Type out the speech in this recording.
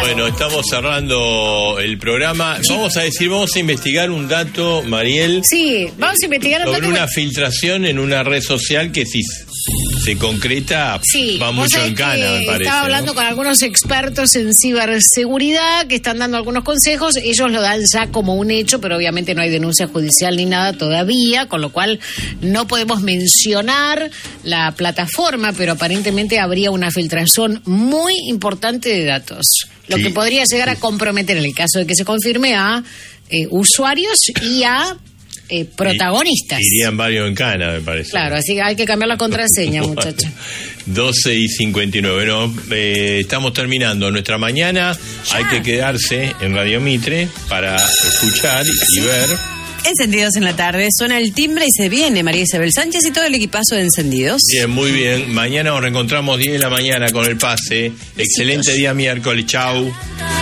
Bueno, estamos cerrando el programa. Sí. Vamos a investigar un dato, Mariel. Sí, vamos a investigar un dato. Sobre una filtración en una red social que si se concreta, va mucho en cana, me parece. Estaba hablando con algunos expertos en ciberseguridad que están dando algunos consejos. Ellos lo dan ya como un hecho, pero obviamente no hay denuncia judicial ni nada todavía, con lo cual no podemos mencionar la plataforma, pero aparentemente habría una filtración muy importante de datos, lo que podría llegar a comprometer, en el caso de que se confirme, a usuarios y a protagonistas. Irían varios en cana, me parece. Claro, así que hay que cambiar la contraseña, muchachos. 12:59. Bueno, estamos terminando nuestra mañana. Ya. Hay que quedarse en Radio Mitre para escuchar y ver. Encendidos en la tarde, suena el timbre y se viene María Isabel Sánchez y todo el equipazo de Encendidos. Bien, muy bien. Mañana nos reencontramos 10 de la mañana con el pase. Excelente día miércoles. Chau.